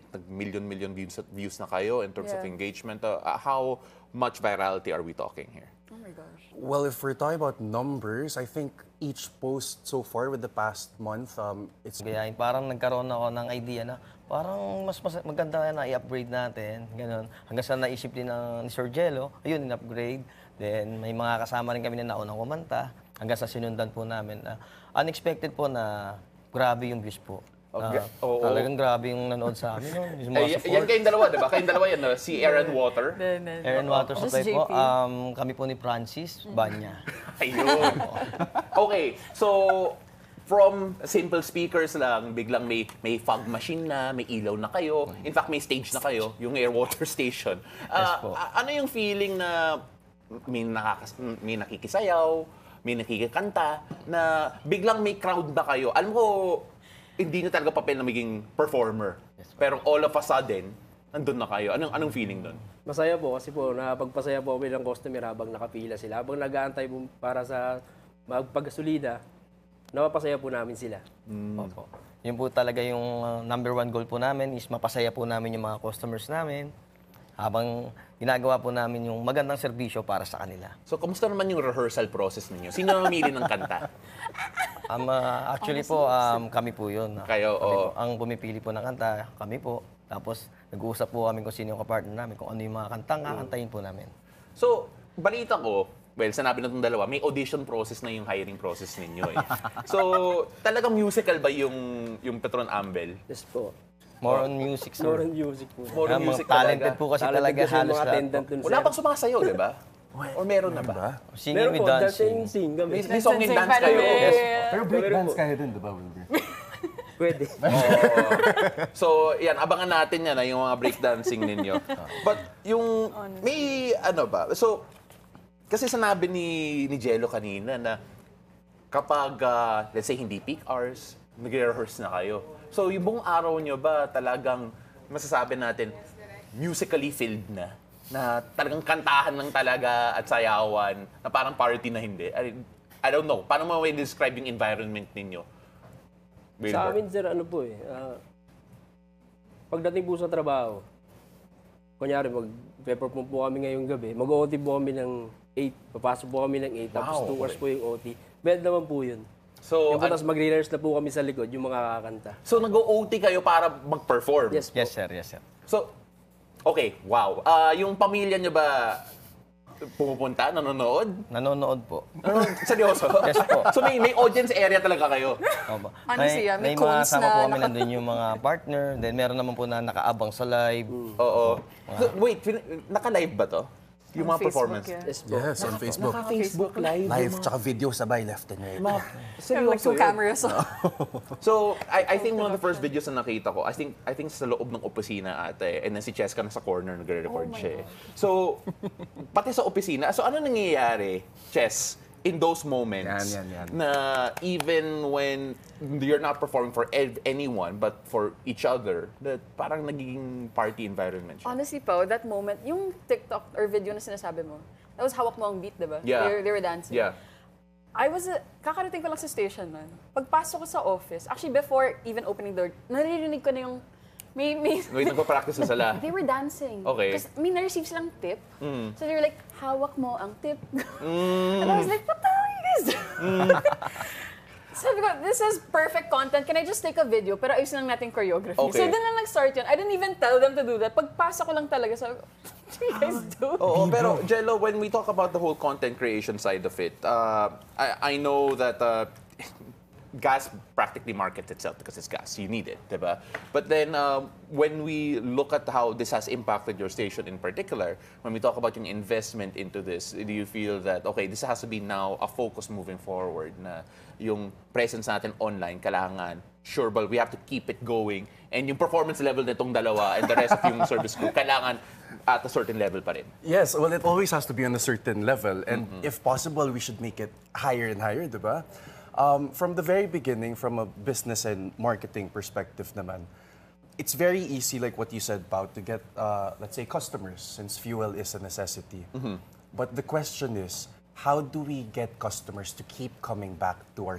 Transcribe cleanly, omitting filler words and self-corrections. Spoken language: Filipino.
nag-million views na kayo in terms of engagement. How much virality are we talking here? Oh my gosh. Well, if we're talking about numbers, I think each post so far with the past month, it's... Gayahin, parang nagkaroon ako ng idea na parang mas maganda na i-upgrade natin, ganun. Hanggang sa naisip din ni Sir Jello, ayun, in-upgrade. Then may mga kasama rin kami na naunang kumanta, hanggang sa sinundan po namin. Unexpected po na grabe yung views po. Talagang grabe yung nanood sa amin. No? Yung mga Yan kayong dalawa, di ba? Kayong dalawa yan, si Aaron Water. Aaron Water supply po. Kami po ni Francis Banya. Ayun. Okay, so from simple speakers lang, biglang may fog machine na, may ilaw na kayo. In fact, may stage na kayo, yung Air Water Station. Ano yung feeling na may nakikisayaw, may nakikikanta, na biglang may crowd na kayo? Alam ko, hindi nyo talaga papel na maging performer. Pero all of a sudden, nandun na kayo. Anong feeling doon? Masaya po kasi po, napagpasaya po kami ng customer habang nakapila sila. Habang nag-aantay po para sa magpagasolina, napapasaya po namin sila. Opo. Yun po talaga yung number one goal po namin is mapasaya po namin yung mga customers namin habang ginagawa po namin yung magandang serbisyo para sa kanila. So, kamusta naman yung rehearsal process ninyo? Sino namili ng kanta? Actually po, kami po yun. Kayo, Ang pumipili po ng kanta, kami po. Tapos, nag-uusap po kami kung sino yung kapartner namin, kung ano yung mga kantang kakantahin po namin. So, balita ko, well, sanabi na itong dalawa, may audition process na yung hiring process ninyo eh. So, talagang musical ba yung Petron Ambel? Yes po. More on music, sir. More on music po. More on music talented talaga. po kasi Talented talaga kasi yung halos mga lahat attendant po. dun, Wala sir. bang sumasayaw, di ba? Or meron na ba? Singing Meron with po, dancing. sing kami. May song and dance kayo. Yes. Pero breakdance kayo din, di ba, Wilbur? Pwede. So, yan, abangan natin yan, yung mga breakdancing ninyo. But yung, may ano ba? So, kasi sanabi ni Jello kanina na kapag, let's say, hindi peak hours, nag-rehearse na kayo. So, yung buong araw nyo ba talagang masasabi natin musically filled na talagang kantahan lang talaga at sayawan, na parang party na hindi? I don't know. Paano mo i-describe yung environment ninyo? Wilbur? Sa amin, sir, ano po pagdating po sa trabaho, kunyari, mag-perform po kami ngayong gabi, mag-OT po kami ng 8, papasok po kami ng 8, tapos 2 hours po yung OT. Bed naman po yun. So, Tapos mag-rehearse na po kami sa likod, yung mga kakanta. So, nag-OT kayo para mag-perform? Yes po. Yes, sir. Yes, sir. So, okay, wow. Yung pamilya niyo ba pumupunta, nanonood? Nanonood po. Seryoso? Yes po. So, may audience area talaga kayo? Opo. Ano siya? May mga cones sama na po kami nandun yung mga partner. Then meron naman po na nakaabang sa live. Oo. So, wait, naka-live ba to? Yung mga Facebook, performance? yeah. Yes po. Yes, on Facebook. Naka-Facebook live. Live, tsaka video sabay, left and right. Like Seryoso two yun? cameras. So, I think one of the first videos na nakita ko, I think sa loob ng opisina ate, and then si Cheska nasa corner nagre-record siya. So, pati sa opisina, so ano nangyayari, Ches, in those moments Yan. na even when you're not performing for anyone but for each other, that parang nagiging party environment siya? Honestly po, that moment, yung TikTok or video na sinasabi mo, that was hawak mo ang beat, diba? Yeah. They were dancing. Yeah. Kakarating ko lang sa station man. Pagpasok ko sa office, actually before even opening the door, naririnig ko na yung may Wait, nagpa-practice na sila. they were dancing. Okay. Kasi may na-receive silang tip. So they were like, hawak mo ang tip. And I was like, what the hell are you guys doing? Sabi ko, this is perfect content. Can I just take a video? Pero ayusin lang natin choreography. Okay. So doon lang nag-start yun. I didn't even tell them to do that. Pagpasok ko lang talaga, sabi ko, what do you guys do? Oo, pero Jello, when we talk about the whole content creation side of it, I know that gas practically markets itself because it's gas. You need it, diba? But then, when we look at how this has impacted your station in particular, when we talk about yung investment into this, do you feel that, okay, this has to be now a focus moving forward na yung presence natin online, kailangan, sure, but we have to keep it going, and yung performance level nitong dalawa and the rest of yung service crew, kailangan at a certain level pa rin? Yes, well, it always has to be on a certain level. And if possible, we should make it higher and higher, diba? From the very beginning, from a business and marketing perspective naman, it's very easy, like what you said, about to get, let's say, customers, since fuel is a necessity. But the question is, how do we get customers to keep coming back to our